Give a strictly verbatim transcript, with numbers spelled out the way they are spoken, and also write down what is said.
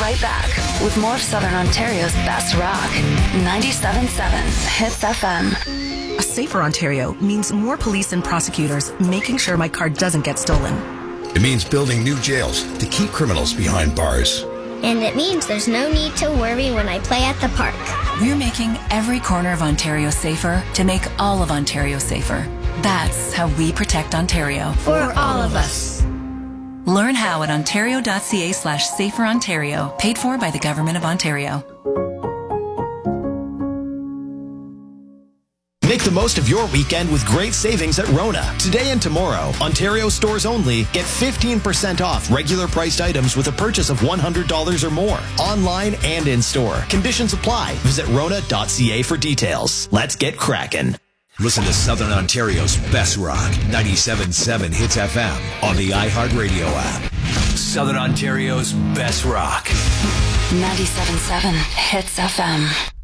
right back with more of Southern Ontario's best rock. ninety-seven point seven Hits F M. A safer Ontario means more police and prosecutors making sure my car doesn't get stolen. It means building new jails to keep criminals behind bars. And it means there's no need to worry when I play at the park. We're making every corner of Ontario safer to make all of Ontario safer. That's how we protect Ontario. For all of us. Learn how at ontario.ca slash safer Ontario, paid for by the Government of Ontario. Make the most of your weekend with great savings at Rona. Today and tomorrow, Ontario stores only, get fifteen percent off regular priced items with a purchase of one hundred dollars or more. Online and in store. Conditions apply. Visit rona dot c a for details. Let's get cracking. Listen to Southern Ontario's best rock, ninety-seven point seven Hits F M on the iHeartRadio app. Southern Ontario's best rock. ninety-seven point seven Hits F M.